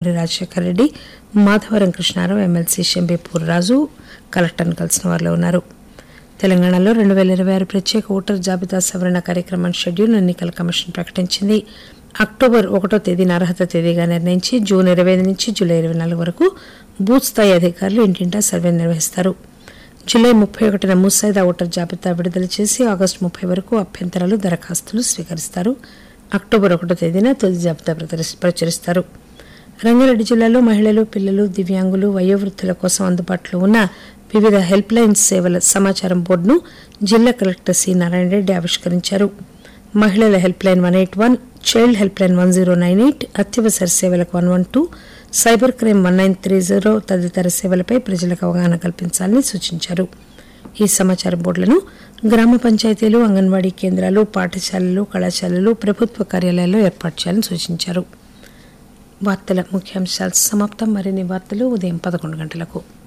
Komatireddy Rajasekhara Reddy, Madhavaram Krishnarao, MLC షంబేపూర్ రాజు కలెక్టర్ను కలిసిన వారిలో ఉన్నారు. తెలంగాణలో 2026 ప్రత్యేక ఓటర్ జాబితా సవరణ కార్యక్రమం షెడ్యూల్ ఎన్నికల కమిషన్ ప్రకటించింది. అక్టోబర్ 1వ తేదీన అర్హత తేదీగా నిర్ణయించి జూన్ 25 నుంచి జూలై 24 వరకు బూత్ స్థాయి అధికారులు ఇంటింటా సర్వే నిర్వహిస్తారు. జూలై 31న ముసాయిదా ఓటర్ జాబితా విడుదల చేసి ఆగస్టు 30 వరకు అభ్యంతరాలు, దరఖాస్తులు స్వీకరిస్తారు. అక్టోబర్ 1వ తేదీన తుది జాబితా ప్రచురిస్తారు. రంగారెడ్డి జిల్లాలో మహిళలు, పిల్లలు, దివ్యాంగులు, వయోవృద్ధుల కోసం అందుబాటులో ఉన్న వివిధ హెల్ప్ లైన్ సేవల సమాచారం బోర్డును జిల్లా కలెక్టర్ సి నారాయణ రెడ్డి ఆవిష్కరించారు. మహిళల help line 181, child help line 1098, అత్యవసర సేవలకు 112, సైబర్ క్రైమ్ 1930 తదితర సేవలపై ప్రజలకు అవగాహన కల్పించాలని సూచించారు. ఈ సమాచార బోర్డులను గ్రామ పంచాయతీలు, అంగన్వాడీ కేంద్రాలు, పాఠశాలలు, కళాశాలలు, ప్రభుత్వ కార్యాలయాల్లో ఏర్పాటు చేయాలని సూచించారు. వార్తల ముఖ్యాంశాలు సమాప్తం. మరిన్ని వార్తలు ఉదయం 11 గంటలకు.